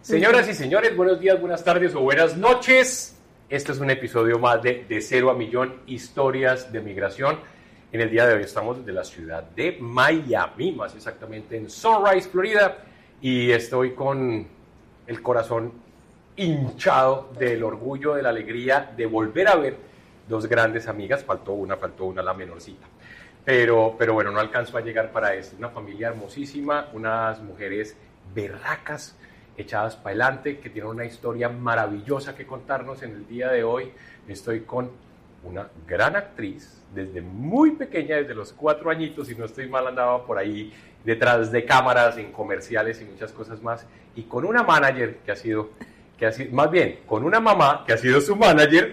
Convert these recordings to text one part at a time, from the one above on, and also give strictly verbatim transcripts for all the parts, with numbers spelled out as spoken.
Señoras y señores, buenos días, buenas tardes o buenas noches. Este es un episodio más de De Cero a Millón, historias de migración. En el día de hoy estamos desde la ciudad de Miami, más exactamente en Sunrise, Florida. Y estoy con el corazón hinchado del orgullo, de la alegría de volver a ver dos grandes amigas. Faltó una, faltó una, la menorcita. Pero, pero bueno, no alcanzó a llegar para esto. Una familia hermosísima, unas mujeres berracas, echadas para adelante, que tienen una historia maravillosa que contarnos en el día de hoy. Estoy con una gran actriz, desde muy pequeña, desde los cuatro añitos, si no estoy mal, andaba por ahí detrás de cámaras, en comerciales y muchas cosas más, y con una manager que ha sido, que ha sido más bien, con una mamá que ha sido su manager,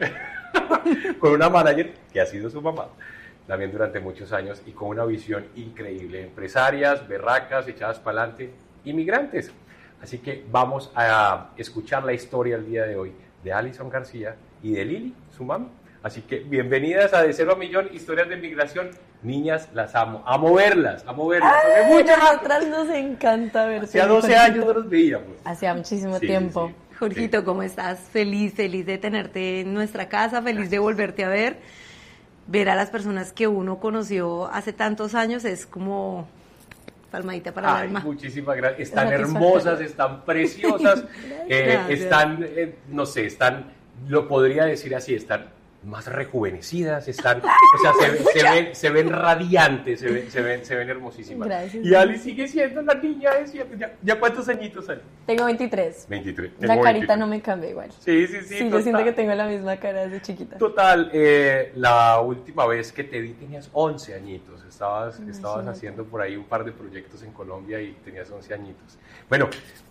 con una manager que ha sido su mamá, también durante muchos años, y con una visión increíble, empresarias, berracas, echadas para adelante, inmigrantes. Así que vamos a escuchar la historia el día de hoy de Alison García y de Lili, su mami. Así que bienvenidas a De Cero a Millón, historias de migración. Niñas, las amo, amo verlas, amo verlas. Ay, a nosotras nos encanta verlas. Hacía doce años no nos veíamos. Hacía muchísimo Sí, tiempo. sí. Jorgito, Sí. ¿cómo estás? Feliz, feliz de tenerte en nuestra casa, feliz de volverte a ver. Ver a las personas que uno conoció hace tantos años es como palmadita para el Ay, alma. muchísimas gracias. Están Satisfactorio. hermosas, están preciosas, eh, Gracias. están, eh, no sé, están, lo podría decir así, están más rejuvenecidas, están, o sea, se, se ven, se ven radiantes, se ven, se ven, se ven hermosísimas. Gracias. Y Ali sigue siendo la niña de siempre. ¿Ya, ya cuántos añitos Ali? Tengo veintitrés. veintitrés. La Tengo carita veintitrés. no me cambia igual. Sí, sí, sí. Sí, yo total. siento que tengo la misma cara desde chiquita. Total, eh, la última vez que te vi tenías once añitos, estabas, estabas Imagínate. haciendo por ahí un par de proyectos en Colombia y tenías once añitos. Bueno,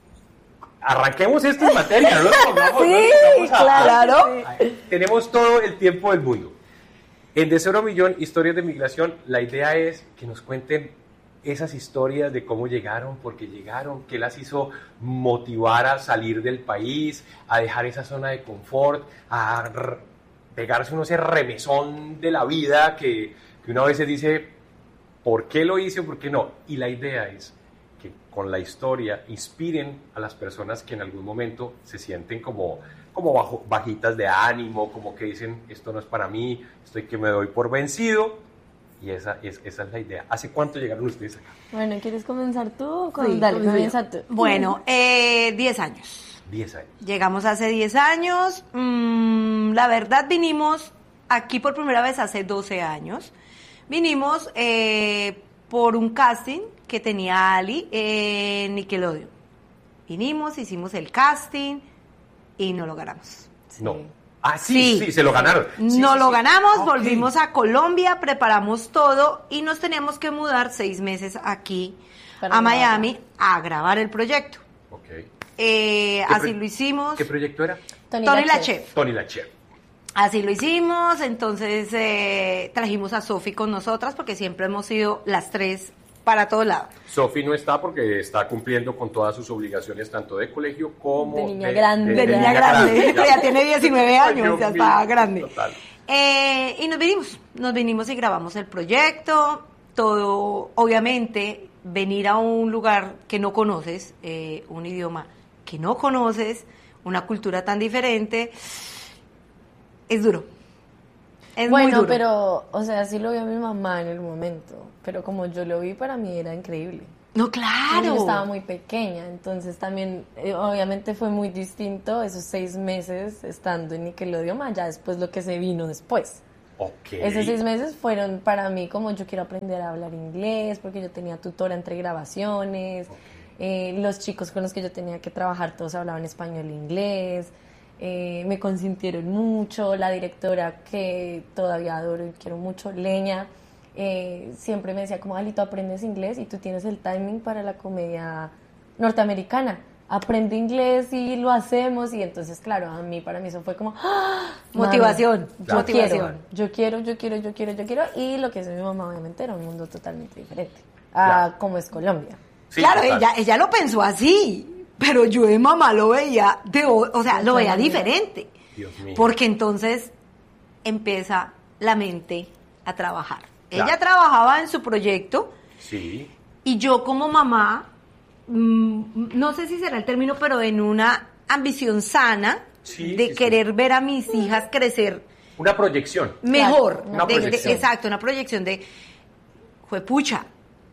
arranquemos esto en materia, ¿no? Nos pongamos- Sí, nos pongamos a- claro. a- Tenemos todo el tiempo del mundo. En De Cero a Millón, historias de migración, la idea es que nos cuenten esas historias de cómo llegaron, por qué llegaron, qué las hizo motivar a salir del país, a dejar esa zona de confort, a r- pegarse uno ese remesón de la vida que, que uno a veces dice, ¿por qué lo hice o por qué no? Y la idea es que con la historia inspiren a las personas que en algún momento se sienten como, como bajo, bajitas de ánimo, como que dicen, esto no es para mí, estoy que me doy por vencido. Y esa es, esa es la idea. ¿Hace cuánto llegaron ustedes acá? Bueno, ¿quieres comenzar tú? Con... Sí, Dale, comienzo comienza yo. tú. Bueno, eh, diez años. Diez años. Llegamos hace diez años. Mm, la verdad, vinimos aquí por primera vez hace doce años. Vinimos eh, por un casting que tenía Ali en Nickelodeon. Vinimos, hicimos el casting y no lo ganamos. No. Ah, sí, sí, Sí. se lo ganaron. Sí, no sí, lo sí. ganamos, Ok. volvimos a Colombia, preparamos todo y nos teníamos que mudar seis meses aquí Para a grabar. Miami a grabar el proyecto. Ok. Eh, ¿Qué así pro- lo hicimos. ¿Qué proyecto era? Tony, Tony la la chef. Chef. Tony la Chef. Así lo hicimos, entonces eh, trajimos a Sofi con nosotras porque siempre hemos sido las tres para todo lado. Sofi no está porque está cumpliendo con todas sus obligaciones, tanto de colegio como De niña grande. De niña grande, ya. ya tiene diecinueve Ay, años, Dios ya mío, está grande. total. Eh, y nos vinimos, nos vinimos y grabamos el proyecto, todo, obviamente, venir a un lugar que no conoces, eh, un idioma que no conoces, una cultura tan diferente, es duro. Es muy Bueno, duro. pero, o sea, sí lo vio mi mamá en el momento, pero como yo lo vi, para mí era increíble. No, Yo claro. estaba muy pequeña, entonces también, eh, obviamente fue muy distinto esos seis meses estando en Nickelodeon, allá después lo que se vino después. Ok. Esos seis meses fueron para mí como yo quiero aprender a hablar inglés, porque yo tenía tutora entre grabaciones, eh, los chicos con los que yo tenía que trabajar todos hablaban español e inglés, eh, me consintieron mucho, la directora que todavía adoro y quiero mucho, Leña, eh, siempre me decía como, Ali, tú aprendes inglés y tú tienes el timing para la comedia norteamericana. Aprende inglés y lo hacemos, y entonces claro, a mí, para mí eso fue como ¡ah! Motivación, Mami, yo motivación. quiero, yo quiero, yo quiero, yo quiero, yo quiero, y lo que hace mi mamá obviamente era un mundo totalmente diferente a Claro. como es Colombia. Sí, claro, total. ella, ella lo pensó así, pero yo de mamá lo veía, de, o o sea, lo veía diferente. Dios mío. Porque entonces empieza la mente a trabajar. Claro. Ella trabajaba en su proyecto Sí. y yo como mamá mm, no sé si será el término, pero en una ambición sana Sí, de sí, querer sí. ver a mis hijas crecer Una proyección. mejor. Claro, una de- de- proyección. exacto, una proyección de, juepucha,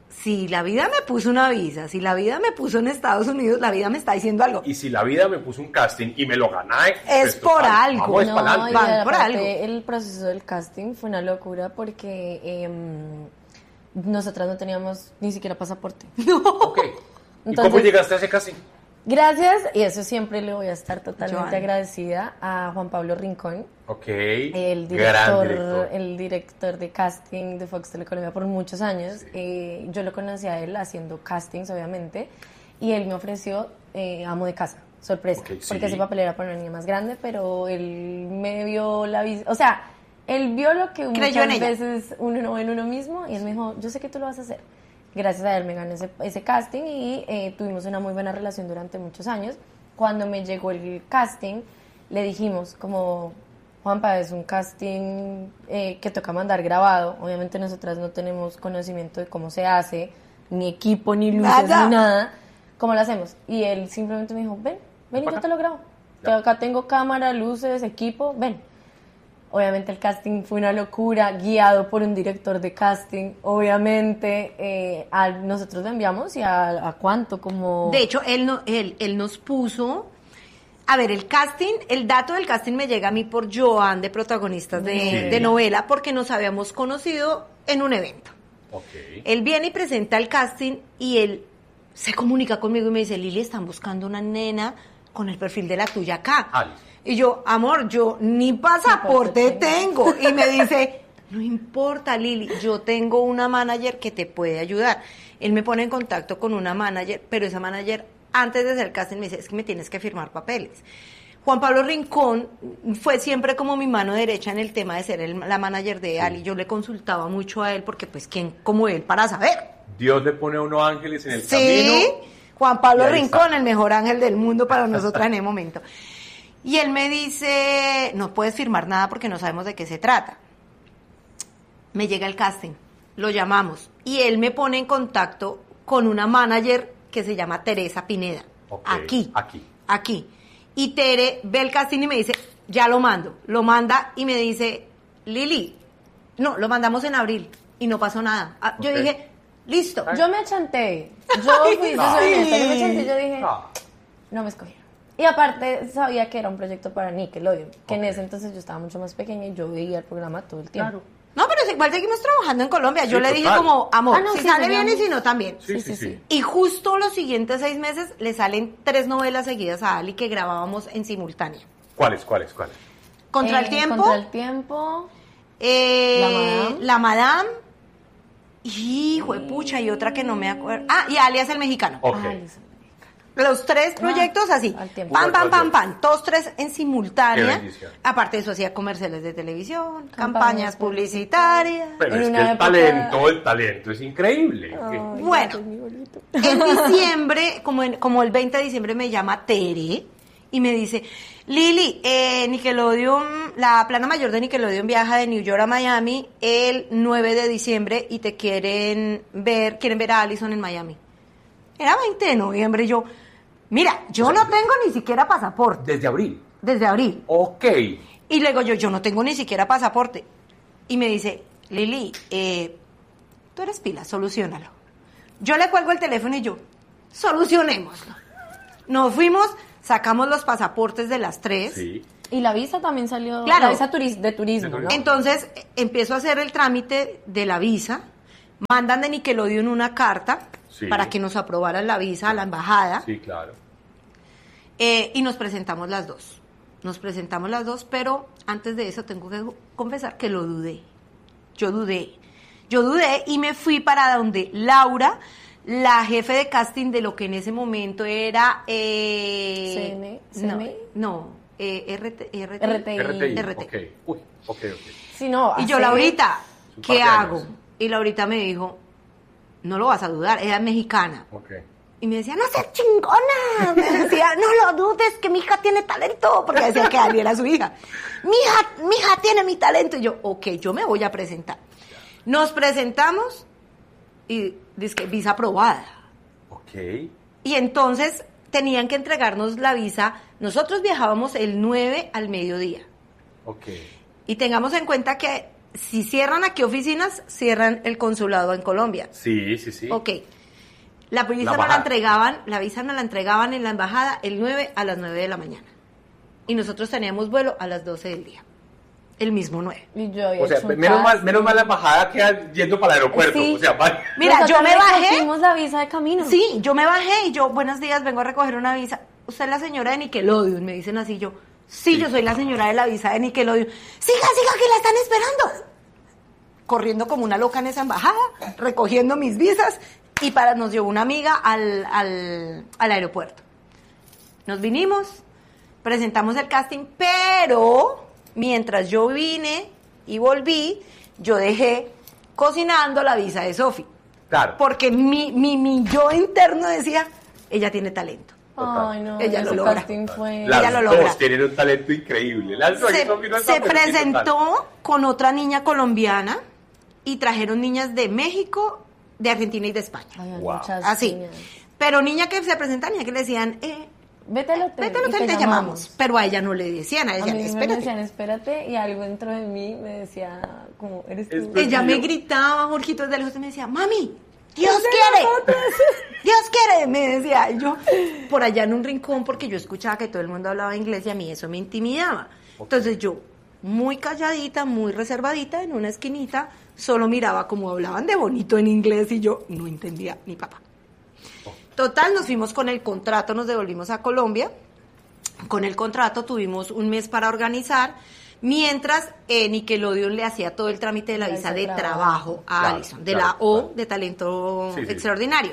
si la vida me puso una visa, si la vida me puso en Estados Unidos, la vida me está diciendo algo. Y si la vida me puso un casting y me lo gané, Es por algo. Vamos No, pa'lante. y Van por aparte, algo. el proceso del casting fue una locura porque em, nosotras no teníamos ni siquiera pasaporte. Ok. ¿Y Entonces- cómo llegaste a ese casting? Gracias, y eso siempre le voy a estar totalmente Joana. agradecida a Juan Pablo Rincón, Ok. el Gran director, director. el director de casting de Fox Telecolombia por muchos años. Eh, yo lo conocí a él haciendo castings, obviamente, y él me ofreció eh, amo de casa, sorpresa, Ok, sí. porque ese papel era para una niña más grande, pero él me vio la vis- o sea, él vio lo que Creyó en muchas ella. veces uno no ve en uno mismo, y él me dijo, yo sé que tú lo vas a hacer. Gracias a él me gané ese, ese casting y eh, tuvimos una muy buena relación durante muchos años. Cuando me llegó el casting, le dijimos como, Juanpa, es un casting eh, que toca mandar grabado. Obviamente nosotras no tenemos conocimiento de cómo se hace, ni equipo, ni luces, Nada. ni nada. ¿Cómo lo hacemos? Y él simplemente me dijo, ven, ven y yo te lo grabo. Ya. Acá tengo cámara, luces, equipo, ven. Obviamente el casting fue una locura, guiado por un director de casting. Obviamente eh, a nosotros lo enviamos y a, a cuánto, como... De hecho, él, no, él, él nos puso... A ver, el casting, el dato del casting me llega a mí por Joan, de protagonistas de, Sí. de novela, porque nos habíamos conocido en un evento. Ok. Él viene y presenta el casting y él se comunica conmigo y me dice, Lili, están buscando una nena con el perfil de la tuya acá. Ali. Y yo, amor, yo ni pasaporte Pasaporte tengo. Y me dice, no importa, Lili, yo tengo una manager que te puede ayudar. Él me pone en contacto con una manager, pero esa manager, antes de hacer el casting, me dice, es que me tienes que firmar papeles. Juan Pablo Rincón fue siempre como mi mano derecha en el tema de ser el- la manager de Ali. Yo le consultaba mucho a él porque, pues, ¿quién como él para saber? Dios le pone a uno ángeles en el Sí, camino. Juan Pablo Y ahí Rincón, está. el mejor ángel del mundo para nosotras en ese momento. Y él me dice, no puedes firmar nada porque no sabemos de qué se trata. Me llega el casting, lo llamamos y él me pone en contacto con una manager que se llama Teresa Pineda. Ok, Aquí. aquí. Aquí. Y Tere ve el casting y me dice, ya lo mando. Lo manda y me dice, Lili, no, lo mandamos en abril y no pasó nada. Ah, Yo Ok. dije, listo. Yo me achanté. Yo fui, yo soy honesta, yo me achanté, yo dije, Ah, no me escogieron. Y aparte sabía que era un proyecto para Nickelodeon, que en Ok. ese entonces yo estaba mucho más pequeña y yo veía el programa todo el tiempo. Claro. No, pero igual seguimos trabajando en Colombia. Yo Sí, le dije total. como, amor, Ah, no, si sí, sale sería bien y muy- si no también. Sí, sí, Sí, sí. sí. Y justo los siguientes seis meses le salen tres novelas seguidas a Ali que grabábamos en simultáneo. ¿Cuáles, cuáles, cuáles? Contra el Eh, tiempo, Contra el tiempo. eh, La Madame. La Madame, y juepucha, y otra que no me acuerdo. Ah, y Alias el Mexicano. Ok. Ay, Lisa. Los tres proyectos así. al tiempo. Pam, pam, pam, Puro pam. Todos tres en Qué simultánea. bendición. Aparte de eso, hacía comerciales de televisión, campañas, Campañas publicitarias. Pero En es que una el época- talento, el talento es increíble. Ay, Bueno. gracias, mi bolito. En diciembre, como, en- como el veinte de diciembre, me llama Tere y me dice, Lili, eh, Nickelodeon, la plana mayor de Nickelodeon viaja de New York a Miami el nueve de diciembre y te quieren ver, quieren ver a Allison en Miami. Era veinte de noviembre y yo, mira, yo no tengo ni siquiera pasaporte Desde abril. desde abril. Ok. Y le digo yo, yo no tengo ni siquiera pasaporte. Y me dice, Lili, eh, tú eres pila, solucionalo. Yo le cuelgo el teléfono y yo, solucionémoslo. Nos fuimos, sacamos los pasaportes de las tres. Sí. Y la visa también salió, Claro. la visa turis- de turismo, De turismo. ¿no? Entonces, eh, empiezo a hacer el trámite de la visa. Mandan de Nickelodeon una carta Sí. para que nos aprobaran la visa a la embajada. Sí, claro. Eh, y nos presentamos las dos. Nos presentamos las dos, pero antes de eso tengo que confesar que lo dudé. Yo dudé. Yo dudé y me fui para donde Laura, la jefe de casting de lo que en ese momento era... Eh, C N, no, C N I. no eh, R T, R T, R T I. R T I. R T. Ok. Uy, ok, ok. Sí, no, Y yo, hace- Laurita, un par ¿qué de hago? años. Y Laurita me dijo, no lo vas a dudar, ella es mexicana. Ok. Y me decía, no seas chingona. Me decía, no lo dudes, que mi hija tiene talento. Porque decía que Ali era su hija. Mi hija, mi hija tiene mi talento. Y yo, ok, yo me voy a presentar. Nos presentamos y dice que visa aprobada. Ok. y entonces tenían que entregarnos la visa. Nosotros viajábamos el nueve al mediodía. Ok. Y tengamos en cuenta que si cierran aquí oficinas, cierran el consulado en Colombia. Sí, sí, sí. Ok. La visa La nos la embajada. entregaban, la visa nos la entregaban en la embajada el nueve a las nueve de la mañana. Y nosotros teníamos vuelo a las doce del día. El mismo nueve. Y yo había O sea, hecho un menos mal, casting. menos mal la embajada queda yendo para el aeropuerto. Sí. O sea, va- Mira, yo Nosotros me bajé. recogimos la visa de camino. Sí, yo me bajé y yo, buenos días, vengo a recoger una visa. Usted es la señora de Nickelodeon, me dicen así yo. Sí, Sí. yo soy la señora de la visa de Nickelodeon. Siga, siga, que la están esperando. Corriendo como una loca en esa embajada, recogiendo mis visas y para nos llevó una amiga al, al, al aeropuerto. Nos vinimos, presentamos el casting, pero mientras yo vine y volví, yo dejé cocinando la visa de Sofi. Claro. Porque mi, mi, mi yo interno decía, ella tiene talento. Ay, no, Ella lo ese logra. casting fue... Las ella lo dos logra. tienen un talento increíble. Las dos Se, son- no se están, pero tienen talento. presentó con otra niña colombiana y trajeron niñas de México, de Argentina y de España. Ay, hay Wow. muchas Así. niñas. Pero niña que se presenta, niña que le decían, eh, Vete al hotel. vete al y hotel, te, llamamos. Pero a ella no le decían, a A ella mí decían, me espérate. decían, espérate, y algo dentro de mí me decía, como, eres tú. Esto- Ella me yo- gritaba, Jorgito, desde lejos y me decía, mami, Dios quiere, Dios quiere, me decía. Y yo, por allá en un rincón, porque yo escuchaba que todo el mundo hablaba inglés y a mí eso me intimidaba. Entonces yo, muy calladita, muy reservadita, en una esquinita, solo miraba cómo hablaban de bonito en inglés y yo no entendía ni papá. Total, nos fuimos con el contrato, nos devolvimos a Colombia. Con el contrato tuvimos un mes para organizar, mientras eh, Nickelodeon le hacía todo el trámite de la La visa visa de de trabajo trabajo. a Claro, Alison, de claro, la O claro. de talento Sí, sí. extraordinario.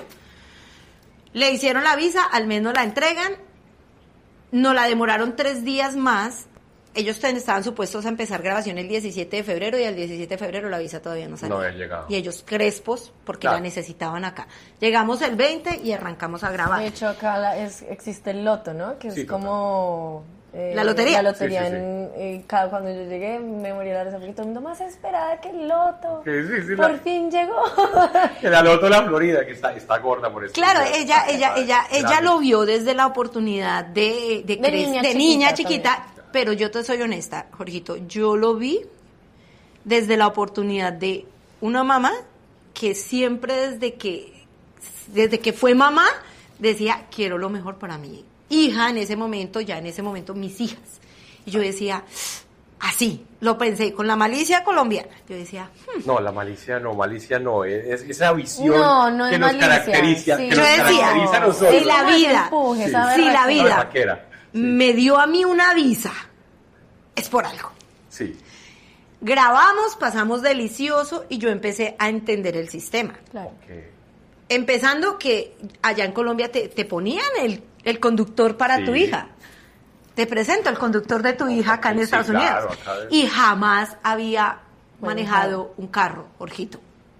Le hicieron la visa, al menos la entregan, nos la demoraron tres días más. Ellos ten- estaban supuestos a empezar grabación el diecisiete de febrero y el diecisiete de febrero la visa todavía no salía. No había llegado. Y ellos crespos porque Claro. la necesitaban acá. Llegamos el veinte y arrancamos a grabar. De hecho, acá la- es, existe el loto, ¿no? Que es Sí, como... eh, La lotería. La lotería. Sí, sí, sí. en- eh, cada- cuando yo llegué me moría la risa porque todo el mundo más esperada que el loto. Sí, sí, sí, Por la- fin llegó. Que la loto la Florida, que está, está gorda por eso. Claro, ella, ella, ella, ella Grande. lo vio desde la oportunidad de, de, De cre- niña de chiquita niña también. chiquita, pero yo te soy honesta, Jorgito, yo lo vi desde la oportunidad de una mamá que siempre desde que, desde que fue mamá, decía, quiero lo mejor para mi hija en ese momento, ya en ese momento mis hijas. Y yo decía, así, lo pensé, con la malicia colombiana. Yo decía, hmm, No, la malicia no, malicia no, es, es esa visión No, no es que nos malicia, caracteriza, sí. que Yo nos decía, caracteriza a nosotros. si la Como ese vida, empuje, Sí. esa si la berraquera. vida Berraquera, sí. me dio a mí una visa, es por algo. Sí. Grabamos, pasamos delicioso y yo empecé a entender el sistema. Claro. Ok. Empezando que allá en Colombia te, te ponían el, el conductor para Sí. tu hija. Te presento el conductor de tu hija acá en Sí, Estados claro, Unidos. acá de- Y jamás había manejado Manejado. un carro, Jorgito.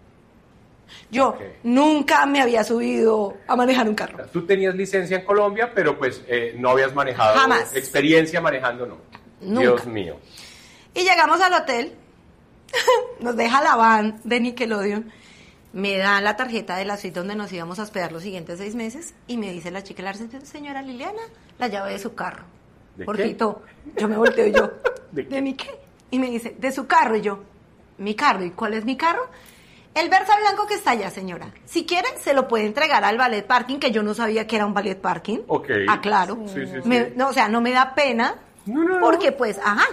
Yo Ok. nunca me había subido a manejar un carro. Tú tenías licencia en Colombia, pero pues eh, no habías manejado. Jamás. Experiencia manejando, no. Nunca. Dios mío. Y llegamos al hotel, nos deja la van de Nickelodeon, me dan la tarjeta de la suite donde nos íbamos a hospedar los siguientes seis meses y me dice la chica, la señora Liliana, la llave de su carro. ¿De qué? Jorgito, yo me volteo y yo, ¿De ¿de, qué? mi qué? Y me dice, de su carro. Y yo, ¿mi carro? ¿Y cuál es mi carro? El Versa blanco que está allá, señora. Si quiere, se lo puede entregar al ballet parking, que yo no sabía que era un ballet parking. Ok. Ah, claro. Sí, sí, sí. Me- no, o sea, no me da pena, No, no, no. porque pues, ajá.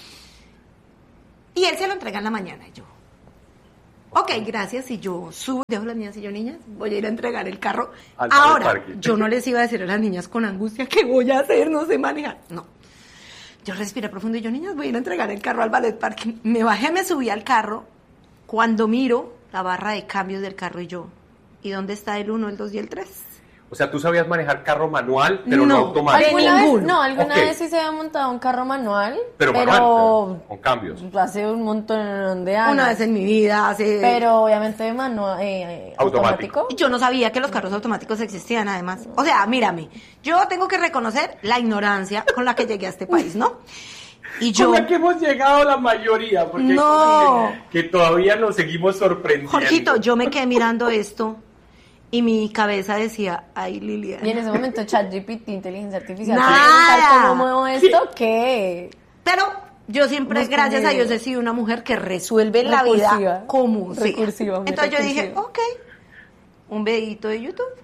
Y él se lo entrega en la mañana. Y yo, ok, gracias. Y yo subo, dejo a las niñas y yo, niñas, voy a ir a entregar el carro. Al ballet Ahora, parking. yo no les iba a decir a las niñas con angustia, ¿qué voy a hacer? No sé manejar. No. Yo respiré profundo y yo, niñas, voy a ir a entregar el carro al ballet parking. Me bajé, me subí al carro. Cuando miro la barra de cambios del carro y yo, ¿y dónde está el uno, el dos y el tres? O sea, tú sabías manejar carro manual, pero no, No. automático. De ¿Alguna vez, ninguno. no, alguna Ok. vez sí se había montado un carro manual, Pero, pero, manual, con cambios. hace un montón de años. Una vez en mi vida, hace... Pero obviamente manual, eh, Automático. automático. Yo no sabía que los carros automáticos existían, además. O sea, mírame, yo tengo que reconocer la ignorancia con la que llegué a este país, ¿no? Y yo... Con la que hemos llegado la mayoría, porque hay No. cosas que, que todavía nos seguimos sorprendiendo. Jorgito, yo me quedé mirando esto Y mi cabeza decía, ay, Liliana. Y en ese momento ChatGPT, inteligencia artificial, Nada. ¿quiere preguntar cómo muevo esto? ¿Qué? Pero yo siempre, Respondido. gracias a Dios, he sido una mujer que resuelve la Recursiva. vida como sea. Recursiva, muy Entonces yo dije, recursiva. ok, un videito de YouTube.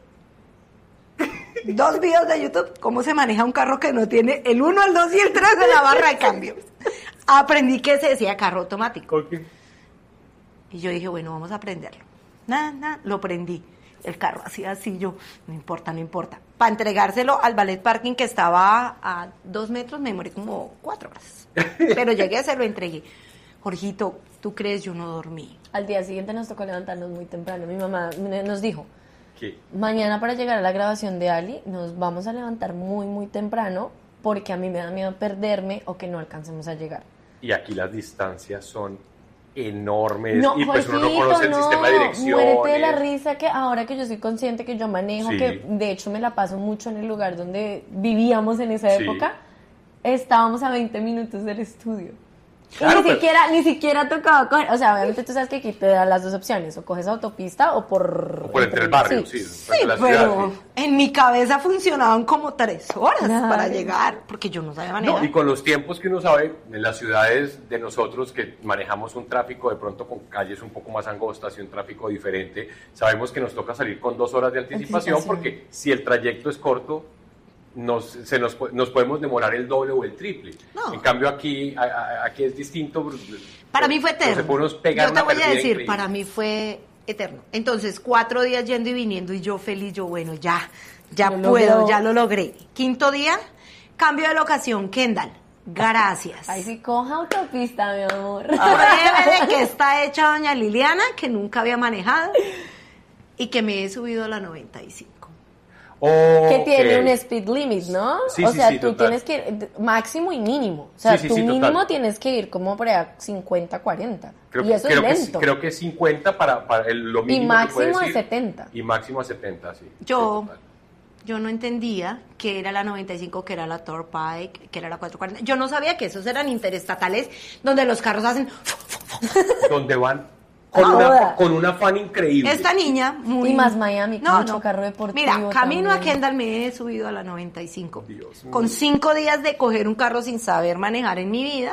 Dos videos de YouTube, cómo se maneja un carro que no tiene el uno, el dos y el tres de la barra de cambio. Aprendí que se decía carro automático. Ok. Y yo dije, bueno, vamos a aprenderlo. Nada, nada, lo prendí. El carro hacía así, yo, no importa, no importa. Para entregárselo al ballet parking que estaba a dos metros, me demoré como cuatro horas. Pero llegué, se lo entregué. Jorgito, ¿tú crees? Yo no dormí. Al día siguiente nos tocó levantarnos muy temprano. Mi mamá nos dijo, ¿Qué? mañana para llegar a la grabación de Ali nos vamos a levantar muy, muy temprano porque a mí me da miedo perderme o que no alcancemos a llegar. Y aquí las distancias son enormes No, y pues uno no Jorgito, conoce el no, sistema de direcciones. muérete de la risa que ahora que yo soy consciente que yo manejo, Sí. que de hecho me la paso mucho en el lugar donde vivíamos en esa Sí. época, estábamos a veinte minutos del estudio. Y Claro, ni pero- siquiera, ni siquiera tocaba coger, o sea, obviamente tú sabes que aquí te dan las dos opciones, o coges autopista o por... O por entre el barrio, sí. Sí, frente a la pero ciudad, sí. en mi cabeza funcionaban como tres horas Claro. para llegar, porque yo no sabía manejar. No, y con los tiempos que uno sabe, en las ciudades de nosotros que manejamos un tráfico de pronto con calles un poco más angostas y un tráfico diferente, sabemos que nos toca salir con dos horas de anticipación, Anticipación. porque si el trayecto es corto, nos, se nos, po- nos podemos demorar el doble o el triple. No. En cambio aquí, a- a- aquí es distinto. Para mí fue eterno. Se puede unos pegar Yo te una voy a perdida decir, increíble. para mí fue eterno. Entonces, cuatro días yendo y viniendo y yo feliz, yo bueno, ya, ya Lo puedo, logró. ya lo logré. Quinto día, cambio de locación, Kendall. Gracias. Ay, sí, coja autopista, mi amor. Pruebe de que está hecha doña Liliana, que nunca había manejado y que me he subido a la noventa y cinco. Que tiene Ok. un speed limit, ¿no? Sí, o sí, sea, sí, tú total. tienes que ir máximo y mínimo. O sea, Sí, sí, tu sí, total. mínimo tienes que ir como por allá cincuenta, cuarenta. Creo, y eso creo es que, lento. creo que cincuenta para, para el, lo y mínimo que máximo puedes a ir. setenta. Y máximo a setenta, sí. Yo, Sí, total. yo no entendía que era la noventa y cinco, que era la Turnpike, que era la cuatrocientos cuarenta. Yo no sabía que esos eran interestatales donde los carros hacen... Donde van con, Ah, una, joda. con un afán increíble. Esta niña, muy... Y más Miami, con mucho carro deportivo Mira, camino también. a Kendall me he subido a la noventa y cinco. Dios mío. Con cinco días de coger un carro sin saber manejar en mi vida.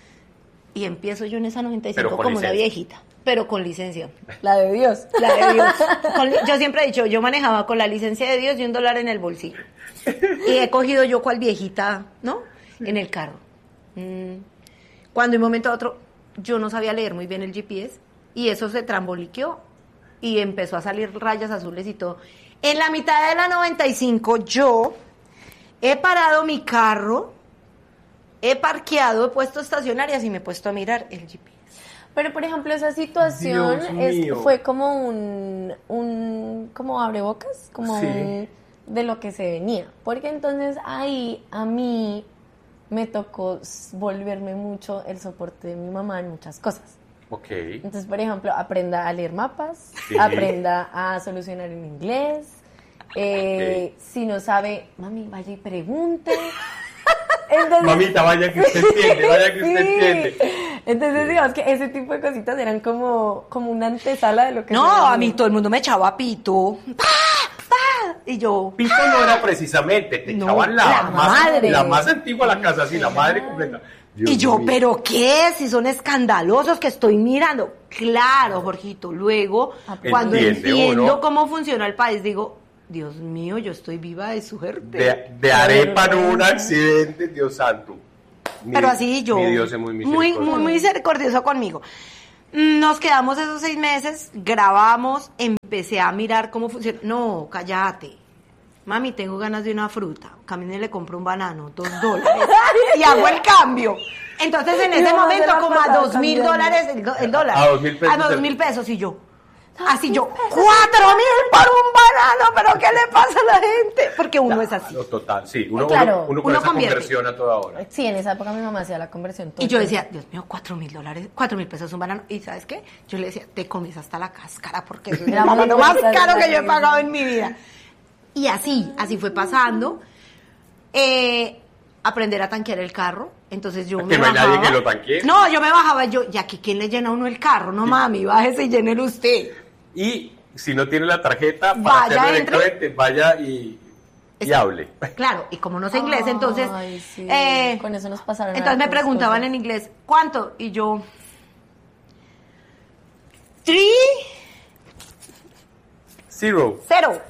Y empiezo yo en esa noventa y cinco Pero con como una licencia. viejita. Pero con licencia. La de Dios. La de Dios. Con- yo siempre he dicho, yo manejaba con la licencia de Dios y un dólar en el bolsillo. Y he cogido yo cual viejita, ¿no? En el carro. Mm. Cuando de un momento a otro, yo no sabía leer muy bien el G P S y eso se tramboliqueó y empezó a salir rayas azules y todo. En la mitad de la noventa y cinco yo he parado mi carro, he parqueado, he puesto estacionarias y me he puesto a mirar el G P S. Pero, por ejemplo, esa situación Dios es, mío. fue como un, un, como abrebocas, como Sí. un- de lo que se venía. Porque entonces ahí a mí me tocó s- volverme mucho el soporte de mi mamá en muchas cosas. Ok. Entonces, por ejemplo, aprenda a leer mapas, Sí. aprenda a solucionar en inglés. eh, Si no sabe, mami, vaya y pregunte. Entonces- Mamita, vaya que usted entiende, vaya que usted Sí. entiende. Entonces, digamos que ese tipo de cositas eran como, como una antesala de lo que No, se venía. a mí todo el mundo me echaba pito. ¡Pa! ¡Pa! Y yo, Pito no era precisamente, te No, echaban la, la más, madre. la más antigua de la casa, así, la madre completa. Dios y yo, mío. ¿pero qué? Si son escandalosos que estoy mirando. Claro, Jorgito. Luego, cuando Entiende entiendo uno. cómo funciona el país, digo, Dios mío, yo estoy viva de suerte. De, de arepa en un accidente, Dios santo. Mi- Pero así yo, Mi Dios es muy muy, misericordioso. muy misericordioso conmigo. Nos quedamos esos seis meses, grabamos, empecé a mirar cómo funciona. No, cállate. Mami, tengo ganas de una fruta. Camino y le compro un banano, dos dólares. Y hago el cambio. Entonces, en Y ese mamá se momento, la como a pasaba dos mil cambiando. dólares el, do- el dólar. A dos mil pesos A dos el- mil pesos, y yo. Así yo, cuatro mil por un banano, pero ¿qué le pasa a la gente? Porque uno es así. No, total, sí. Uno, Claro, uno, uno con uno esa convierte. conversión a toda hora. Sí, en esa época mi mamá hacía la conversión. todo Y yo el decía, Dios mío, cuatro mil dólares, cuatro mil pesos un banano. ¿Y sabes qué? Yo le decía, te comes hasta la cáscara porque es el Era banano muy más rica, caro que yo he sí. pagado en mi vida. Y así, así fue pasando. Eh, aprender a tanquear el carro. Entonces yo Que me no hay bajaba. nadie que lo tanquee. No, yo me bajaba, yo, ya que quién le llena a uno el carro, no mami, bájese y llénelo usted. Y si no tiene la tarjeta, para Vaya, hacerlo entre. directamente, vaya y, y Es- hable. Claro, y como no sé inglés, entonces... Ay, sí, eh, con eso nos pasaron Entonces me hartas preguntaban cosas. en inglés, ¿cuánto? Y yo... Three, Zero. cero.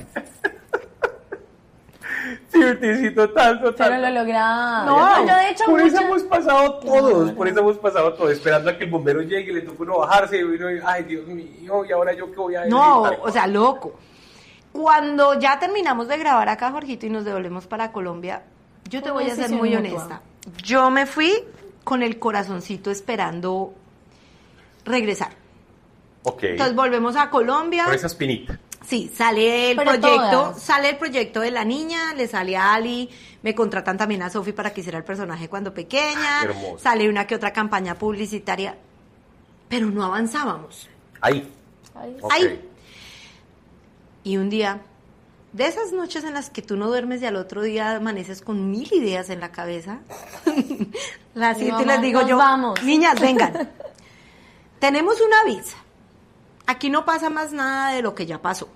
Sí, sí, total, total. Pero lo lograba. No, yo de hecho Por eso muchas- hemos pasado todos, Claro. por eso hemos pasado todos, esperando a que el bombero llegue y le toque uno bajarse y uno, ay, Dios mío, y ahora yo qué voy a decir. No, Tal o cual. sea, loco. Cuando ya terminamos de grabar acá, Jorgito, y nos devolvemos para Colombia, yo te Fue voy a ser decisión muy mutua. honesta. Yo me fui con el corazoncito esperando regresar. Ok, Entonces volvemos a Colombia. con esa espinita. Sí, sale el Pero proyecto, todas. sale el proyecto de la niña, le sale a Ali, me contratan también a Sofi para que hiciera el personaje cuando pequeña, Hermoso. sale una que otra campaña publicitaria, pero no avanzábamos. Ahí. Ay, Ok. Ahí. Y un día, de esas noches en las que tú no duermes y al otro día amaneces con mil ideas en la cabeza, las Mi siento y mamá, les digo nos yo, vamos. niñas, vengan, tenemos una visa, aquí no pasa más nada de lo que ya pasó.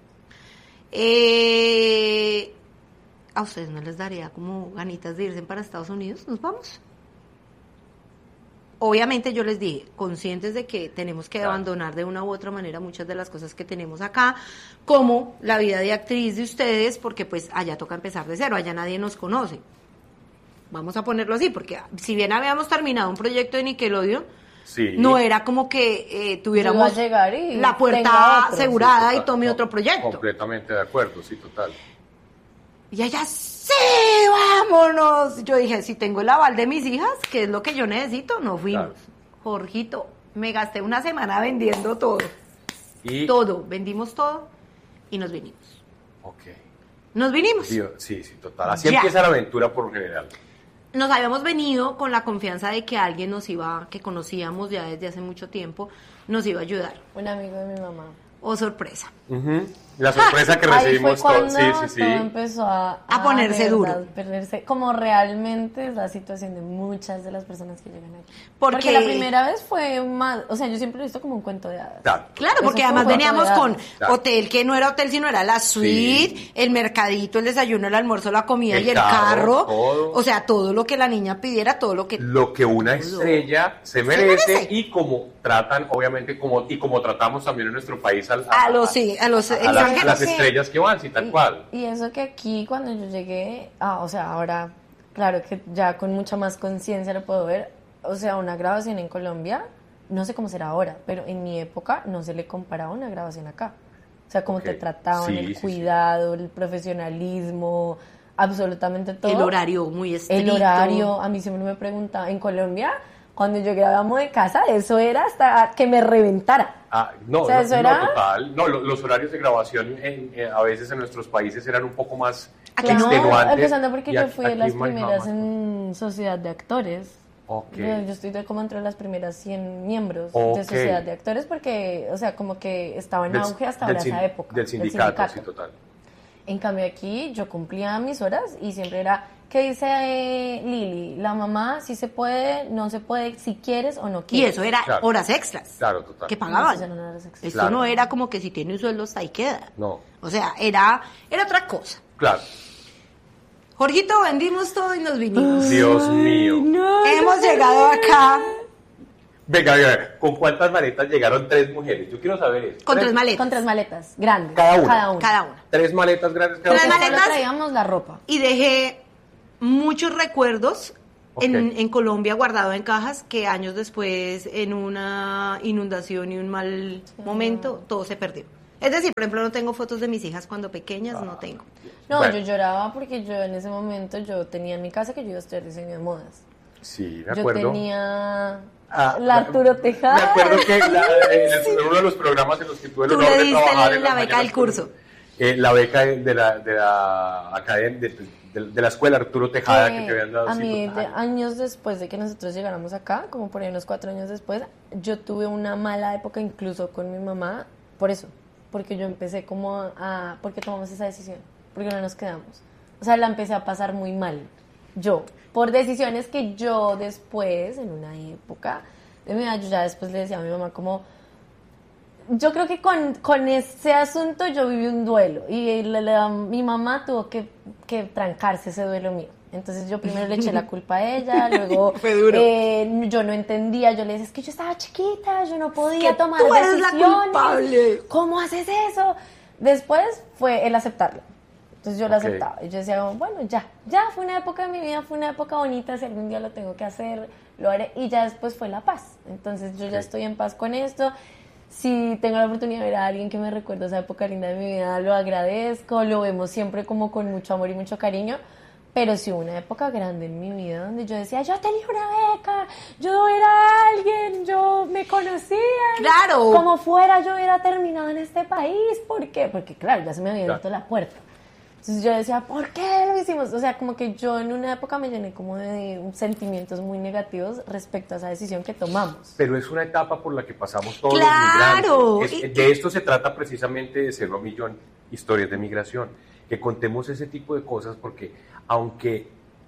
Eh, ¿A ustedes no les daría como ganitas de irse para Estados Unidos? ¿Nos vamos? Obviamente yo les dije, conscientes de que tenemos que Claro. abandonar de una u otra manera muchas de las cosas que tenemos acá, como la vida de actriz de ustedes, porque pues allá toca empezar de cero, allá nadie nos conoce. Vamos a ponerlo así, porque si bien habíamos terminado un proyecto de Nickelodeon, Sí. no era como que eh, tuviéramos Iba a llegar y la puerta tenga otro. asegurada Sí, y total. tome No, otro proyecto. Completamente de acuerdo, sí, total. Y ella, sí, vámonos. Yo dije, si tengo el aval de mis hijas, que es lo que yo necesito, nos fuimos. Claro. Jorgito, me gasté una semana vendiendo todo. Y, Todo, vendimos todo y nos vinimos. ok. Nos vinimos. Dios, sí, sí, total. Así Ya. empieza la aventura por lo general. Nos habíamos venido con la confianza de que alguien nos iba, que conocíamos ya desde hace mucho tiempo, nos iba a ayudar. Un amigo de mi mamá. Oh, sorpresa. Ujú. La sorpresa que Ahí fue recibimos todos. cuando Sí, sí, sí. todo empezó a, A ponerse de duro. verdad, perderse, como realmente es la situación de muchas de las personas que llegan aquí. Porque- Porque, la primera vez fue más, o sea, yo siempre lo he visto como un cuento de hadas. Claro. Claro, Eso porque fue además un cuento veníamos de con hadas. Claro. hotel que no era hotel, sino era la suite, Sí. el mercadito, el desayuno, el almuerzo, la comida El y el carro, carro. todo. O sea, todo lo que la niña pidiera, todo lo que... Lo que una Todo. estrella se merece, merece. y como tratan, obviamente, como y como tratamos también en nuestro país al- A los, sí, a los a las, extranjeros. las que- estrellas que van, sí, tal Y- cual. Y eso que aquí cuando yo llegué, ah, o sea, ahora, claro que ya con mucha más conciencia lo puedo ver, o sea, una grabación en Colombia, no sé cómo será ahora, pero en mi época no se le comparaba una grabación acá. O sea, cómo Ok. te trataban, Sí, el sí, sí. cuidado, el profesionalismo, absolutamente todo. El horario muy estricto. El horario, a mí siempre me preguntaba, en Colombia, cuando yo grababa de casa, eso era hasta que me reventara. Ah, no, O sea, no, eso no, era- total. No, lo- los horarios de grabación en- eh, a veces en nuestros países eran un poco más Aquí Claro, extenuantes. empezando porque y yo aquí- fui de aquí las manejaba primeras más. en Sociedad de Actores. Ok. Yo, yo estoy de como entre las primeras cien miembros Ok. de Sociedad de Actores porque, o sea, como que estaba en Del- auge hasta del ahora sin- esa época. Del sindicato, sí, total. En cambio aquí yo cumplía mis horas y siempre era, ¿qué dice eh, Lili? La mamá, si se puede, no se puede, si quieres o no Y quieres. eso era Claro. horas extras. Claro, total. Que No, pagaban. eso no era sexo. Esto Claro. no era como que si tiene un sueldo hasta ahí queda. No, O sea, era, era otra cosa. claro. Jorgito, vendimos todo y nos vinimos. Dios mío. Hemos llegado acá Venga, venga, ¿con cuántas maletas llegaron tres mujeres? Yo quiero saber eso. con tres maletas. Con tres maletas, grandes. Cada una. Cada una. Cada una. Tres maletas grandes cada Tres una. Solo maletas. traíamos la ropa. Y dejé muchos recuerdos en, Ok. en Colombia guardados en cajas que años después, en una inundación y un mal momento, todo se perdió. Es decir, por ejemplo, no tengo fotos de mis hijas cuando pequeñas, no tengo. No, Bueno. yo lloraba porque yo en ese momento yo tenía en mi casa que yo iba a estudiar diseño de modas. Sí, me Yo acuerdo. tenía Ah, la me- Arturo Tejada. Me acuerdo que la- en, el- en uno de los programas en los que tuve el Tú honor le de diste trabajar la en las beca mañanas del con- curso. eh, la beca de la, de la academia, de, de- de la escuela Arturo Tejada que Eh, te habían dado. a sí, mí, total. de- años después de que nosotros llegáramos acá, como por ahí unos cuatro años después, yo tuve una mala época incluso con mi mamá, por eso, porque yo empecé como a, a- ¿por qué tomamos esa decisión? Porque no nos quedamos. O sea, la empecé a pasar muy mal, yo, por decisiones que yo después, en una época de mi vida, yo ya después le decía a mi mamá como, yo creo que con, con ese asunto yo viví un duelo y la, la, mi mamá tuvo que, que trancarse ese duelo mío. Entonces yo primero le eché la culpa a ella, luego Fue duro. Eh, yo no entendía, yo le decía, es que yo estaba chiquita, yo no podía que tomar tú eres la decisiones. culpable. ¿Cómo haces eso? Después fue el aceptarlo. Entonces yo lo Ok. aceptaba. Y yo decía, bueno, ya, ya fue una época de mi vida, fue una época bonita, si algún día lo tengo que hacer, lo haré. Y ya después fue la paz. Entonces yo ya Ok. estoy en paz con esto. Si tengo la oportunidad de ver a alguien que me recuerda esa época linda de mi vida, lo agradezco, lo vemos siempre como con mucho amor y mucho cariño. Pero sí hubo una época grande en mi vida donde yo decía, yo tenía una beca, yo era alguien, yo me conocía. Claro. Como fuera yo hubiera terminado en este país. ¿Por qué? Porque claro, ya se me había Claro. abierto la puerta. Entonces yo decía, ¿por qué lo hicimos? O sea, como que yo en una época me llené como de sentimientos muy negativos respecto a esa decisión que tomamos. Pero es una etapa por la que pasamos todos Claro. los migrantes. Es- Y- de esto se trata precisamente de Cero a Millón, historias de migración. Que contemos ese tipo de cosas porque aunque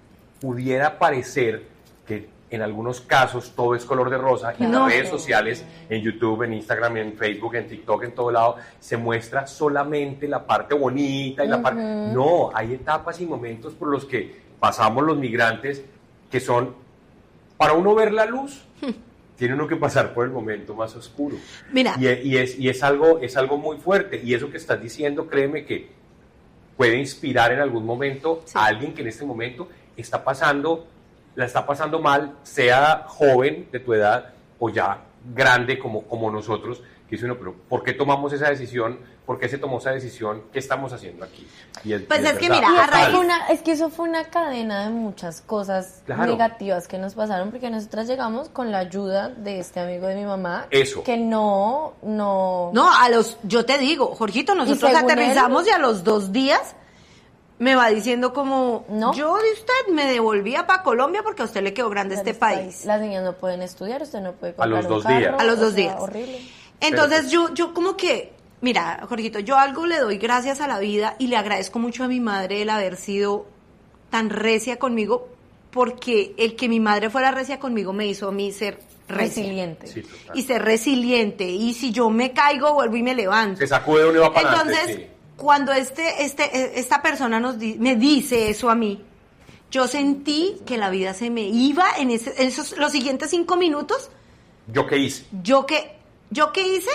pudiera parecer que en algunos casos todo es color de rosa y en No. las redes sociales, en YouTube, en Instagram, en Facebook, en TikTok, en todo lado, se muestra solamente la parte bonita y la parte... No, hay etapas y momentos por los que pasamos los migrantes que son, para uno ver la luz, tiene uno que pasar por el momento más oscuro. Mira. Y, y es, y es, algo, es algo muy fuerte. Y eso que estás diciendo, créeme que puede inspirar en algún momento Sí. a alguien que en este momento está pasando, la está pasando mal, sea joven de tu edad o ya grande como, como nosotros, que dice uno, pero ¿por qué tomamos esa decisión? ¿Por qué se tomó esa decisión? ¿Qué estamos haciendo aquí? Y es, Pues y es que verdad. mira, Y a es, raíz- que fue una- es que eso fue una cadena de muchas cosas Claro. negativas que nos pasaron, porque nosotras llegamos con la ayuda de este amigo de mi mamá, Eso. que no, no, No, a los, yo te digo, Jorgito, nosotros según aterrizamos él- y a los dos días me va diciendo como, ¿No? yo de usted me devolvía para Colombia porque a usted le quedó grande este país. Las niñas no pueden estudiar, usted no puede comprar los un dos carro, días. A los o dos sea, días. horrible. Entonces Pero- yo, yo como que, mira, Jorgito, yo algo le doy gracias a la vida y le agradezco mucho a mi madre el haber sido tan recia conmigo, porque el que mi madre fuera recia conmigo me hizo a mí ser recia. Resiliente. Sí, total. Y ser resiliente, y si yo me caigo, vuelvo y me levanto. Se sacude uno y va para Entonces, adelante, sí. cuando este, este, esta persona nos di- me dice eso a mí, yo sentí que la vida se me iba en, ese- en esos, los siguientes cinco minutos. ¿Yo qué hice? ¿Yo qué, ¿Yo qué hice?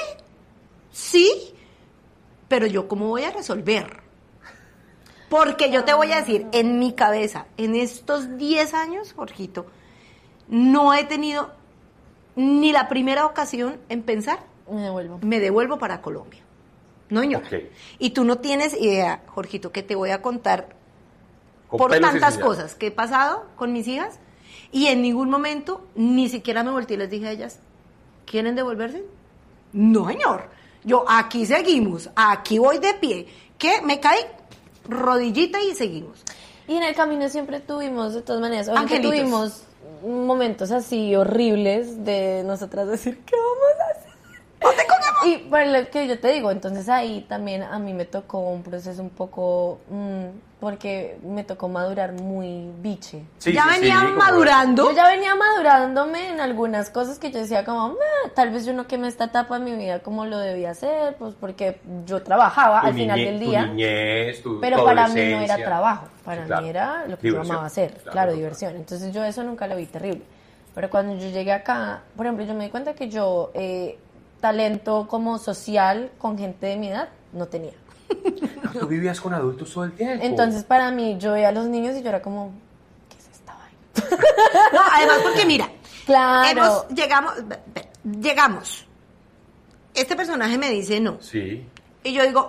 Sí, pero yo cómo voy a resolver. Porque yo te voy a decir, en mi cabeza, en estos diez años, Jorgito, no he tenido ni la primera ocasión en pensar, Me devuelvo. me devuelvo para Colombia. No, señora. Ok. Y tú no tienes idea, Jorgito, que te voy a contar Con por pelos y tantas señales. cosas que he pasado con mis hijas, y en ningún momento ni siquiera me volteé y les dije a ellas, ¿quieren devolverse? No, señor. Yo, aquí seguimos, aquí voy de pie. ¿Qué? Me caí, rodillita y seguimos. Y en el camino siempre tuvimos, de todas maneras, obviamente Angelitos. tuvimos momentos así horribles de nosotras decir, ¿qué vamos a hacer? ¿Dónde cogemos? Y por lo que yo te digo, entonces ahí también a mí me tocó un proceso un poco, mm, porque me tocó madurar muy biche. Sí, ya sí, sí, venía como- madurando. Yo ya venía madurándome en algunas cosas que yo decía como, "Meh, tal vez yo no quemé esta etapa de mi vida como lo debía hacer, pues porque yo trabajaba Tu al final niñe- del tu día. niñez, tu- Pero tu para mí no era adolescencia. trabajo, para Sí, claro. mí era lo que Diversión. yo amaba hacer, Claro, claro, total. diversión. Entonces yo eso nunca lo vi terrible. Pero cuando yo llegué acá, por ejemplo, yo me di cuenta que yo eh, talento como social con gente de mi edad no tenía. Ah, tú vivías con adultos todo el tiempo. Entonces para mí yo veía a los niños y yo era como, ¿qué es esta vaina? No, además porque mira, Claro. hemos, llegamos, ve- ve, llegamos. Este personaje me dice no. Sí. Y yo digo,